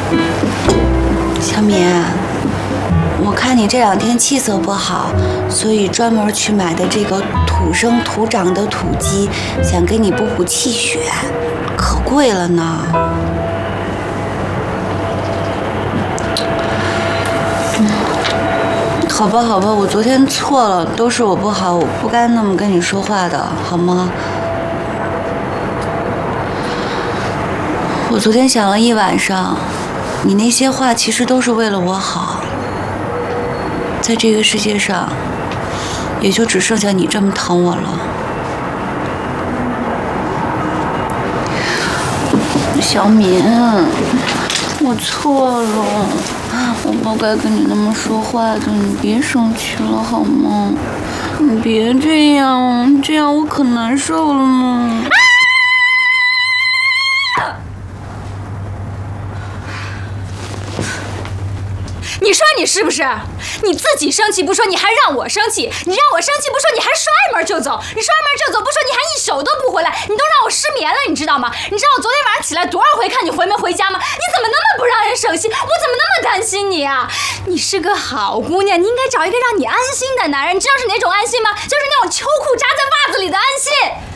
小敏，我看你这2天气色不好，所以专门去买的这个土生土长的土鸡，想给你补补气血，可贵了呢。好吧，好吧，我昨天错了，都是我不好，我不该那么跟你说话的，好吗？我昨天想了一晚上，你那些话其实都是为了我好。在这个世界上，也就只剩下你这么疼我了。小敏，我错了。我不该跟你那么说话的，你别生气了好吗？你别这样，这样我可难受了呢。 你说你是不是？你自己生气不说，你还让我生气；你让我生气不说，你还摔门就走；你摔门就走不说，你还一宿都不回来，你都让我失眠了，你知道吗？你知道我昨天晚上起来多少回看你回没回家吗？你怎么那么不让人省心？我怎么那么担心你啊？你是个好姑娘，你应该找一个让你安心的男人。你知道是哪种安心吗？就是那种秋裤扎在袜子里的安心。